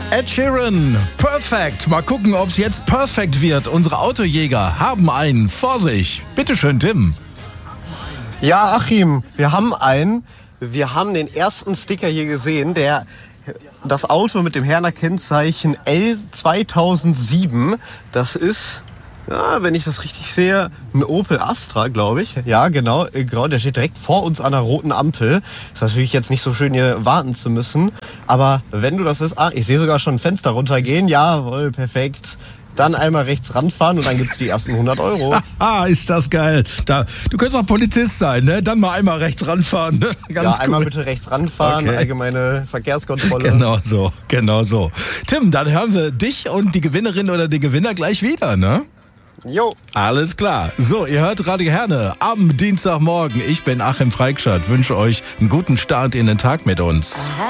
Ed Sheeran, Perfect. Mal gucken, ob es jetzt perfekt wird. Unsere Autojäger haben einen vor sich. Bitteschön, Tim. Ja, Achim, wir haben einen. Wir haben den ersten Sticker hier gesehen, das Auto mit dem Herner Kennzeichen L2007. Das ist, ja, wenn ich das richtig sehe, ein Opel Astra, glaube ich. Ja, genau, der steht direkt vor uns an der roten Ampel. Ist natürlich jetzt nicht so schön, hier warten zu müssen. Aber wenn du das ist, ich sehe sogar schon ein Fenster runtergehen. Jawohl, perfekt. Dann einmal rechts ranfahren und dann gibt's die ersten 100 €. Haha, ist das geil. Du könntest auch Polizist sein, ne? Dann mal einmal rechts ranfahren. Ne? Ganz einmal cool. bitte rechts ranfahren, Okay. Allgemeine Verkehrskontrolle. Genau so. Tim, dann hören wir dich und die Gewinnerin oder den Gewinner gleich wieder, ne? Jo. Alles klar. So, ihr hört Radio Herne am Dienstagmorgen. Ich bin Achim Freikschat. Wünsche euch einen guten Start in den Tag mit uns.